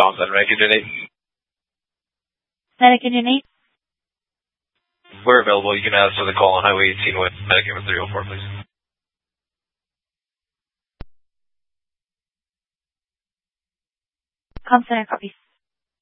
Johnson, Medic Unit 8. Medic Unit 8. We're available. You can answer the call on Highway 18 with Medic Unit 304, please. Com Center copies.